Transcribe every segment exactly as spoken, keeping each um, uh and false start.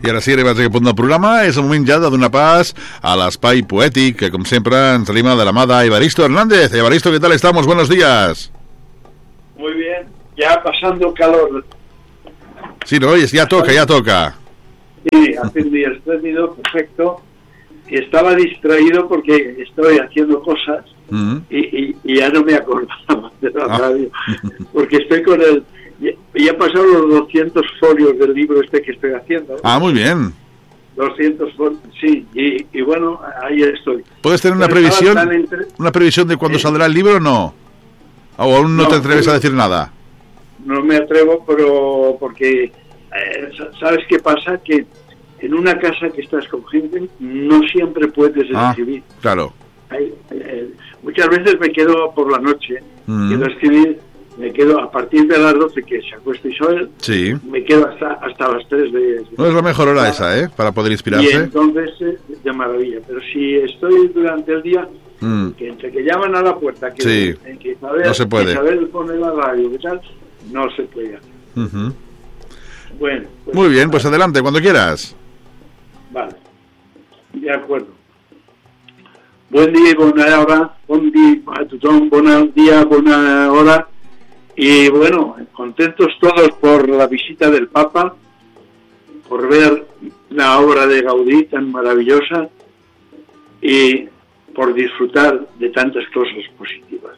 I ara sí, arribats a aquest punt del programa, és el moment ja de donar pas a l'espai poètic, que com sempre ens anima de la mà d'Evaristo Hernández. Evaristo, ¿qué tal estamos? Buenos días. Muy bien, ya pasando calor. Sí, ¿no? Ya toca, ya toca. Sí, hace un día espléndido, perfecto. Y estaba distraído porque estoy haciendo cosas uh-huh. y, y, y ya no me acordaba de la ah. radio. Porque estoy con el... Y he pasado los doscientos folios del libro este que estoy haciendo. Ah, muy bien. doscientos folios, sí. Y, y bueno, ahí estoy. ¿Puedes tener una Pero previsión entre... una previsión de cuándo ¿Eh? saldrá el libro o no? ¿O aún no, no te atreves a decir nada? No me atrevo, pero porque... Eh, ¿sabes qué pasa? Que en una casa que estás con gente no siempre puedes escribir. Ah, claro. Hay, eh, muchas veces me quedo por la noche, mm. quiero escribir, me quedo a partir de las doce que se acuesta Isabel, sí. me quedo hasta hasta las tres de... No es la mejor hora esa, ¿eh? Para poder inspirarse. Y entonces, eh, de maravilla. Pero si estoy durante el día, mm. que entre que llaman a la puerta, que, sí. en que Isabel, no se puede. que Isabel pone la radio, ¿qué tal? No se puede hacer. Uh-huh. Bueno. Pues, muy bien, pues adelante, cuando quieras. Vale, de acuerdo. Buen día, buena hora, buen día a tothom, buen día, buena hora. Y bueno, contentos todos por la visita del Papa, por ver la obra de Gaudí tan maravillosa y por disfrutar de tantas cosas positivas.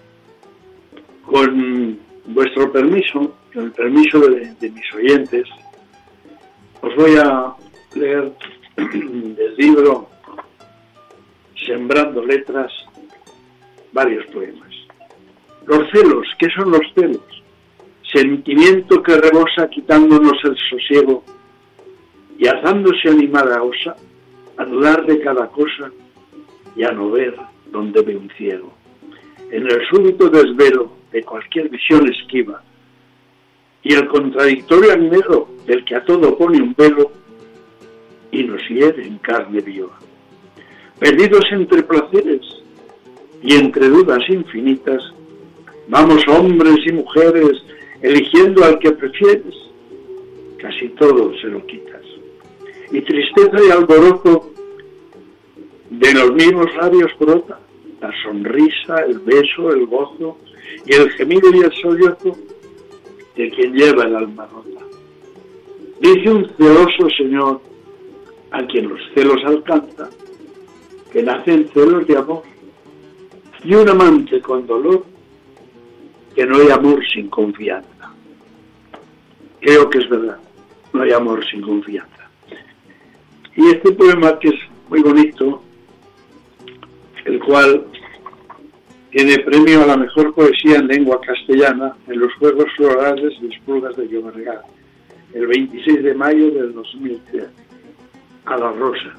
Con vuestro permiso, con el permiso de, de mis oyentes, os voy a leer del libro Sembrando Letras varios poemas. Los celos, ¿qué son los celos? Sentimiento que rebosa quitándonos el sosiego y alzándose animada osa a dudar de cada cosa y a no ver donde ve un ciego. En el súbito desvelo de cualquier visión esquiva y el contradictorio anhelo del que a todo pone un velo y nos hiere en carne viva. Perdidos entre placeres y entre dudas infinitas, vamos hombres y mujeres eligiendo al que prefieres, casi todo se lo quitas. Y tristeza y alborozo de los mismos labios brota la sonrisa, el beso, el gozo y el gemido y el sollozo de quien lleva el alma rota. Dice un celoso señor a quien los celos alcanza, que nacen celos de amor, y un amante con dolor, que no hay amor sin confianza. Creo que es verdad, no hay amor sin confianza. Y este poema, que es muy bonito, el cual tiene premio a la mejor poesía en lengua castellana en los Juegos Florales de Esplugas de Llobregat, el veintiséis de mayo del dos mil trece. A la rosa.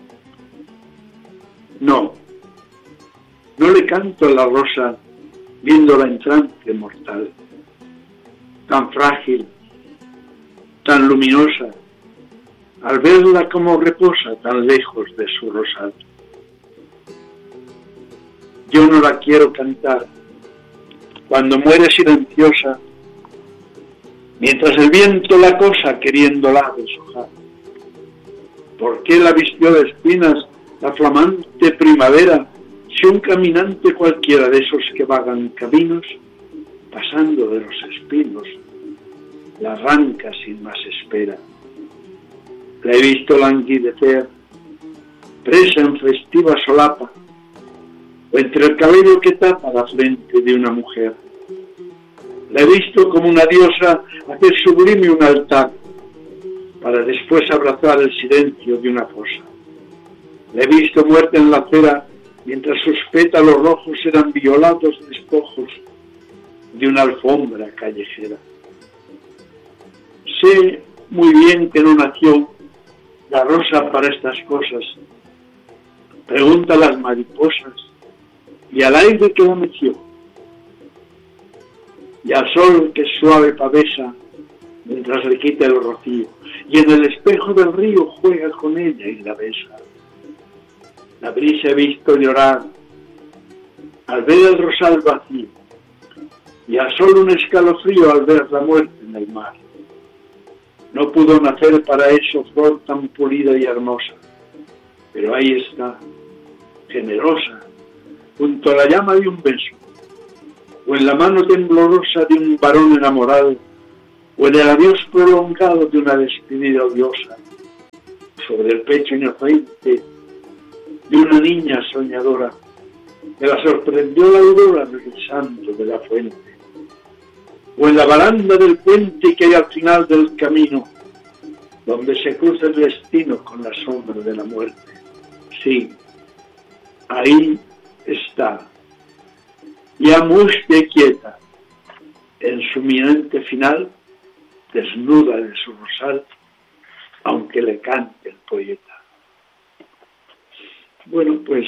No, no le canto a la rosa viéndola en trance mortal, tan frágil, tan luminosa, al verla como reposa tan lejos de su rosal. Yo no la quiero cantar cuando muere silenciosa, mientras el viento la acosa queriéndola deshojar. ¿Por qué la vistió de espinas la flamante primavera, si un caminante cualquiera de esos que vagan caminos, pasando de los espinos, la arranca sin más espera? La he visto languidecer, presa en festiva solapa, o entre el cabello que tapa la frente de una mujer. La he visto como una diosa hacer sublime un altar, para después abrazar el silencio de una fosa. La he visto muerta en la acera, mientras sus pétalos rojos eran violados despojos de una alfombra callejera. Sé muy bien que no nació la rosa para estas cosas. Pregunta a las mariposas y al aire que la meció, y al sol que suave pavesa mientras le quita el rocío, y en el espejo del río juega con ella y la besa. La brisa he visto llorar al ver el rosal vacío, y a solo un escalofrío al ver la muerte en el mar. No pudo nacer para eso flor tan pulida y hermosa, pero ahí está, generosa, junto a la llama de un beso, o en la mano temblorosa de un varón enamorado, o en el adiós prolongado de una despedida odiosa, sobre el pecho inocente de una niña soñadora, que la sorprendió la aurora regresando de la fuente, o en la baranda del puente que hay al final del camino, donde se cruza el destino con la sombra de la muerte. Sí, ahí está, ya mustia y quieta, en su inminente final, desnuda de su rosal, aunque le cante el poeta. Bueno, pues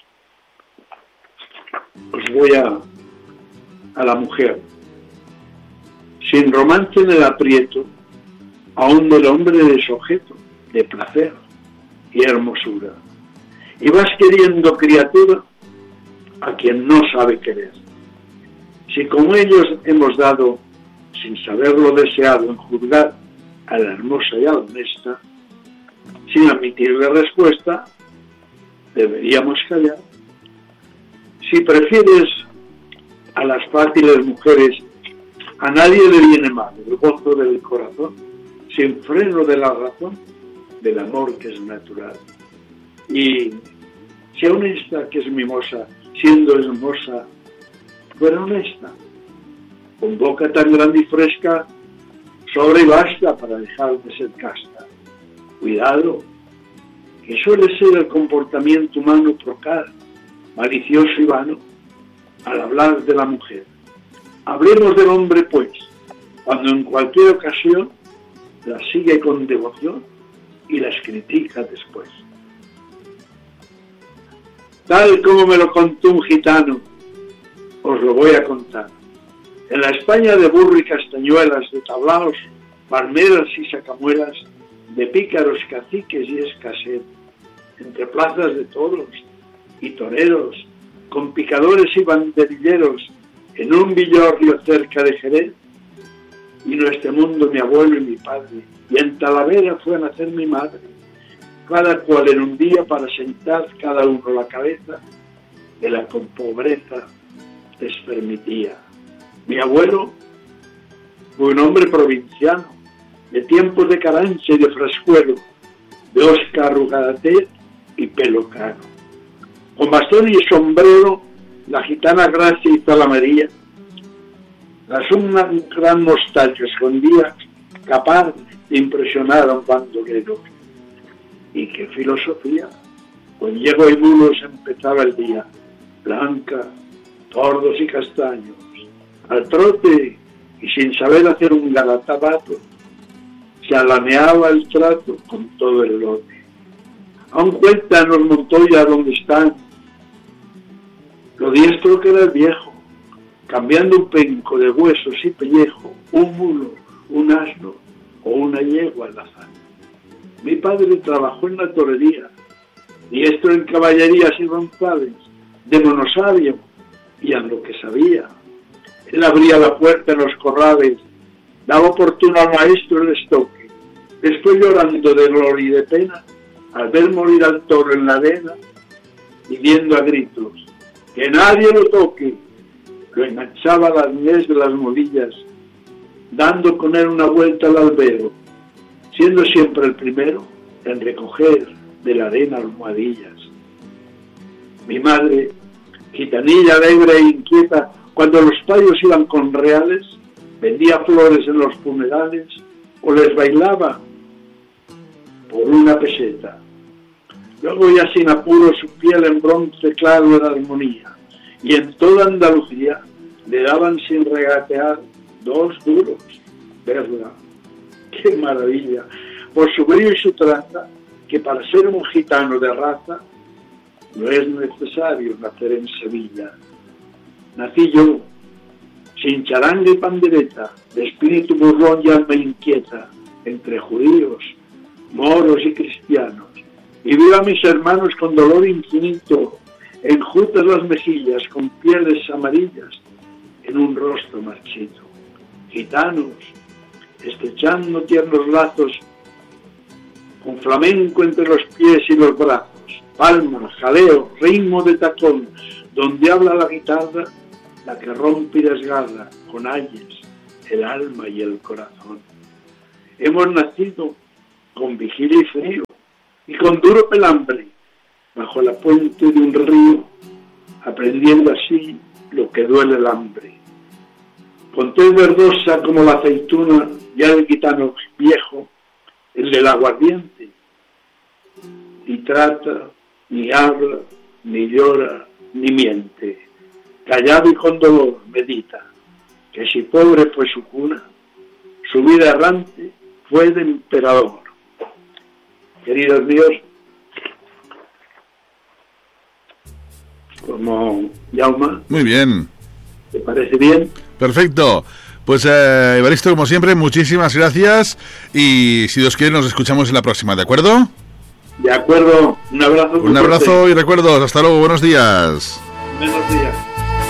os voy a, a la mujer. Sin romance en el aprieto, aún del hombre de sujeto, de placer y hermosura. Y vas queriendo criatura a quien no sabe querer. Si como ellos hemos dado, sin saberlo deseado, en juzgar a la hermosa y a la honesta, sin admitirle respuesta, deberíamos callar. Si prefieres a las fáciles mujeres, a nadie le viene mal el gozo del corazón, sin freno de la razón, del amor que es natural. Y si aún esta que es mimosa, siendo hermosa, fuera honesta, con boca tan grande y fresca, sobra y basta para dejar de ser casta. Cuidado, que suele ser el comportamiento humano trocar, malicioso y vano, al hablar de la mujer. Hablemos del hombre, pues, cuando en cualquier ocasión las sigue con devoción y las critica después. Tal como me lo contó un gitano, os lo voy a contar. En la España de burro y castañuelas, de tablaos, palmeras y sacamuelas, de pícaros caciques y escasez, entre plazas de toros y toreros, con picadores y banderilleros, en un villorrio cerca de Jerez, vino a este mundo mi abuelo y mi padre, y en Talavera fue a nacer mi madre, cada cual en un día para sentar cada uno la cabeza de la con pobreza les permitía. Mi abuelo fue un hombre provinciano, de tiempos de Carancha y de Frascuelo, de Oscar Rugadate y pelo caro. Con bastón y sombrero, la gitana Gracia y María, tras una gran mostacho escondía, capaz de impresionar a un bandolero. Y qué filosofía, con yegua y mulos empezaba el día, blanca, tordos y castaños, al trote y sin saber hacer un galatabato, se alaneaba el trato con todo el lote. Aún cuéntanos, Montoya, dónde están lo diestro que era el viejo, cambiando un penco de huesos y pellejo, un mulo, un asno o una yegua al azar. Mi padre trabajó en la torería, diestro en caballerías y ronzales, de monosabio y en lo que sabía. Él abría la puerta en los corrales, daba oportuno al maestro el estoque, después llorando de dolor y de pena, al ver morir al toro en la arena, pidiendo a gritos que nadie lo toque, lo enganchaba al arnés de las molillas, dando con él una vuelta al albero, siendo siempre el primero en recoger de la arena almohadillas. Mi madre, gitanilla alegre e inquieta, cuando los payos iban con reales, vendía flores en los funerales o les bailaba por una peseta. Luego ya sin apuro su piel en bronce claro era armonía, y en toda Andalucía le daban sin regatear dos duros. Verla, qué maravilla, por su brillo y su traza, que para ser un gitano de raza no es necesario nacer en Sevilla. Nací yo, sin charanga y pandereta, de espíritu burlón y alma inquieta, entre judíos, moros y cristianos, y vi a mis hermanos con dolor infinito, enjutas las mejillas con pieles amarillas, en un rostro marchito. Gitanos, estrechando tiernos lazos, con flamenco entre los pies y los brazos, palmas, jaleo, ritmo de tacón, donde habla la guitarra, la que rompe y desgarra, con ayes, el alma y el corazón. Hemos nacido con vigilia y frío, y con duro pelambre, bajo la puente de un río, aprendiendo así lo que duele el hambre. Con tez verdosa como la aceituna, ya el gitano viejo, el del aguardiente, ni trata, ni habla, ni llora, ni miente. Callado y con dolor medita, que si pobre fue su cuna, su vida errante fue de emperador. Queridos míos, como Jaume. Muy bien. ¿Te parece bien? Perfecto. Pues eh, Evaristo, como siempre, muchísimas gracias y si Dios quiere nos escuchamos en la próxima, ¿de acuerdo? De acuerdo. Un abrazo. Un abrazo y recuerdos. Hasta luego. Buenos días. Buenos días.